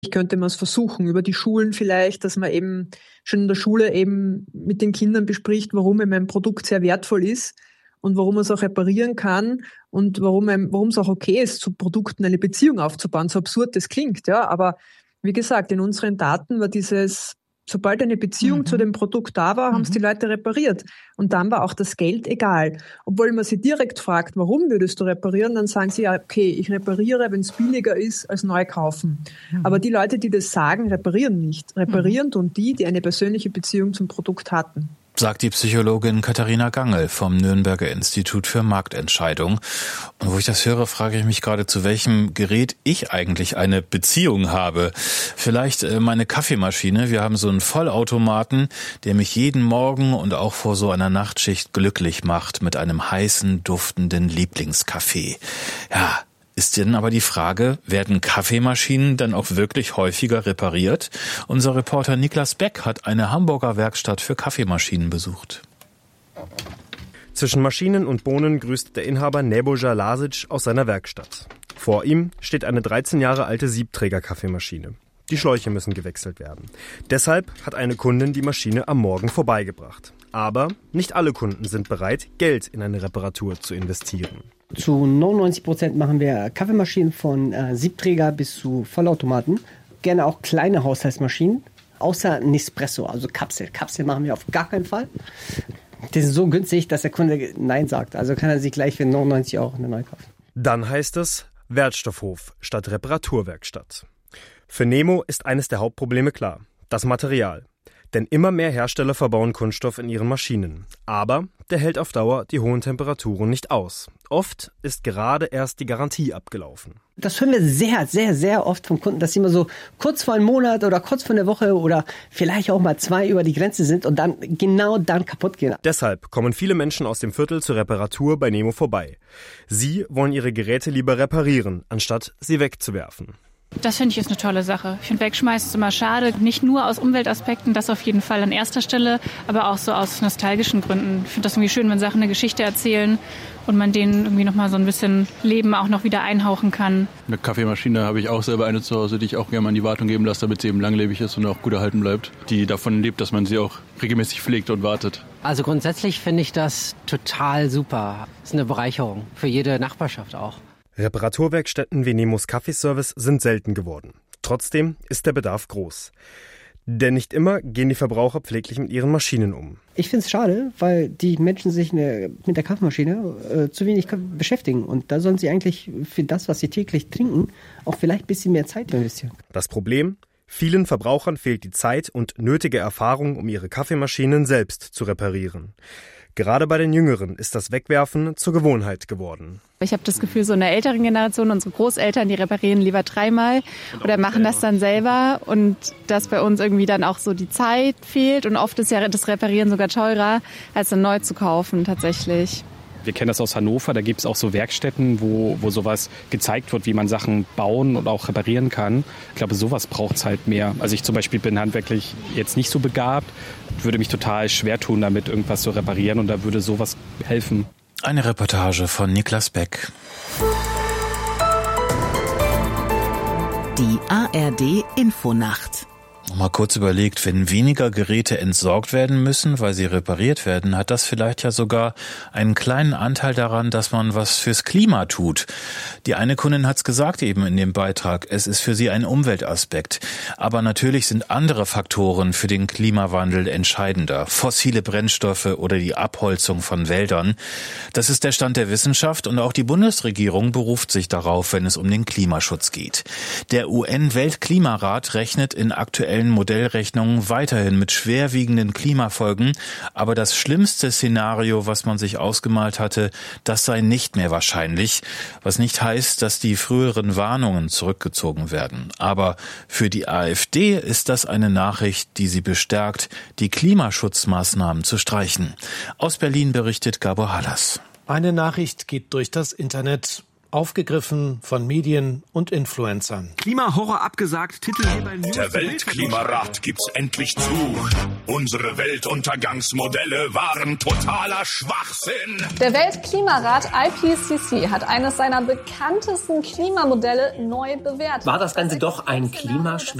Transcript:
könnte man es versuchen, über die Schulen vielleicht, dass man eben schon in der Schule eben mit den Kindern bespricht, warum eben ein Produkt sehr wertvoll ist und warum man es auch reparieren kann und warum es auch okay ist, zu Produkten eine Beziehung aufzubauen, so absurd das klingt, ja. Aber wie gesagt, in unseren Daten war dieses, sobald eine Beziehung zu dem Produkt da war, haben es die Leute repariert. Und dann war auch das Geld egal. Obwohl man sie direkt fragt, warum würdest du reparieren, dann sagen sie, ja, okay, ich repariere, wenn es billiger ist, als neu kaufen. Aber die Leute, die das sagen, reparieren nicht. Reparieren tun die eine persönliche Beziehung zum Produkt hatten. Sagt die Psychologin Katharina Gangel vom Nürnberger Institut für Marktentscheidung. Und wo ich das höre, frage ich mich gerade, zu welchem Gerät ich eigentlich eine Beziehung habe. Vielleicht meine Kaffeemaschine. Wir haben so einen Vollautomaten, der mich jeden Morgen und auch vor so einer Nachtschicht glücklich macht mit einem heißen, duftenden Lieblingskaffee. Ja. Ist denn aber die Frage, werden Kaffeemaschinen dann auch wirklich häufiger repariert? Unser Reporter Niklas Beck hat eine Hamburger Werkstatt für Kaffeemaschinen besucht. Zwischen Maschinen und Bohnen grüßt der Inhaber Nebojša Lasic aus seiner Werkstatt. Vor ihm steht eine 13 Jahre alte Siebträger-Kaffeemaschine. Die Schläuche müssen gewechselt werden. Deshalb hat eine Kundin die Maschine am Morgen vorbeigebracht. Aber nicht alle Kunden sind bereit, Geld in eine Reparatur zu investieren. Zu 99% machen wir Kaffeemaschinen von Siebträger bis zu Vollautomaten. Gerne auch kleine Haushaltsmaschinen, außer Nespresso, also Kapsel. Kapsel machen wir auf gar keinen Fall. Die sind so günstig, dass der Kunde Nein sagt. Also kann er sich gleich für 99 € eine neue kaufen. Dann heißt es Wertstoffhof statt Reparaturwerkstatt. Für Nemo ist eines der Hauptprobleme klar: das Material. Denn immer mehr Hersteller verbauen Kunststoff in ihren Maschinen. Aber der hält auf Dauer die hohen Temperaturen nicht aus. Oft ist gerade erst die Garantie abgelaufen. Das hören wir sehr, sehr, sehr oft vom Kunden, dass sie immer so kurz vor einem Monat oder kurz vor einer Woche oder vielleicht auch mal 2 über die Grenze sind und dann genau dann kaputt gehen. Deshalb kommen viele Menschen aus dem Viertel zur Reparatur bei Nemo vorbei. Sie wollen ihre Geräte lieber reparieren, anstatt sie wegzuwerfen. Das finde ich ist eine tolle Sache. Ich finde, wegschmeißen ist immer schade. Nicht nur aus Umweltaspekten, das auf jeden Fall an erster Stelle, aber auch so aus nostalgischen Gründen. Ich finde das irgendwie schön, wenn Sachen eine Geschichte erzählen und man denen irgendwie nochmal so ein bisschen Leben auch noch wieder einhauchen kann. Eine Kaffeemaschine habe ich auch selber eine zu Hause, die ich auch gerne mal in die Wartung geben lasse, damit sie eben langlebig ist und auch gut erhalten bleibt. Die davon lebt, dass man sie auch regelmäßig pflegt und wartet. Also grundsätzlich finde ich das total super. Das ist eine Bereicherung für jede Nachbarschaft auch. Reparaturwerkstätten wie Nemos Kaffeeservice sind selten geworden. Trotzdem ist der Bedarf groß. Denn nicht immer gehen die Verbraucher pfleglich mit ihren Maschinen um. Ich finde es schade, weil die Menschen sich mit der Kaffeemaschine zu wenig beschäftigen. Und da sollen sie eigentlich für das, was sie täglich trinken, auch vielleicht ein bisschen mehr Zeit investieren. Das Problem? Vielen Verbrauchern fehlt die Zeit und nötige Erfahrung, um ihre Kaffeemaschinen selbst zu reparieren. Gerade bei den Jüngeren ist das Wegwerfen zur Gewohnheit geworden. Ich habe das Gefühl, so in der älteren Generation, unsere Großeltern, die reparieren lieber 3-mal oder machen das dann selber. Und dass bei uns irgendwie dann auch so die Zeit fehlt. Und oft ist ja das Reparieren sogar teurer, als dann neu zu kaufen tatsächlich. Wir kennen das aus Hannover, da gibt es auch so Werkstätten, wo sowas gezeigt wird, wie man Sachen bauen und auch reparieren kann. Ich glaube, sowas braucht es halt mehr. Also ich zum Beispiel bin handwerklich jetzt nicht so begabt, würde mich total schwer tun, damit irgendwas zu reparieren und da würde sowas helfen. Eine Reportage von Niklas Beck. Die ARD Infonacht. Mal kurz überlegt, wenn weniger Geräte entsorgt werden müssen, weil sie repariert werden, hat das vielleicht ja sogar einen kleinen Anteil daran, dass man was fürs Klima tut. Die eine Kundin hat's gesagt eben in dem Beitrag, es ist für sie ein Umweltaspekt. Aber natürlich sind andere Faktoren für den Klimawandel entscheidender. Fossile Brennstoffe oder die Abholzung von Wäldern. Das ist der Stand der Wissenschaft und auch die Bundesregierung beruft sich darauf, wenn es um den Klimaschutz geht. Der UN-Weltklimarat rechnet in aktuellen Modellrechnungen weiterhin mit schwerwiegenden Klimafolgen, aber das schlimmste Szenario, was man sich ausgemalt hatte, das sei nicht mehr wahrscheinlich, was nicht heißt, dass die früheren Warnungen zurückgezogen werden. Aber für die AfD ist das eine Nachricht, die sie bestärkt, die Klimaschutzmaßnahmen zu streichen. Aus Berlin berichtet Gabor Hallas. Eine Nachricht geht durch das Internet. aufgegriffen von Medien und Influencern. Klimahorror abgesagt, Titel hier bei News. Der Weltklimarat gibt's endlich zu. Unsere Weltuntergangsmodelle waren totaler Schwachsinn. Der Weltklimarat IPCC hat eines seiner bekanntesten Klimamodelle neu bewertet. War das Ganze doch ein Klimaschwindel?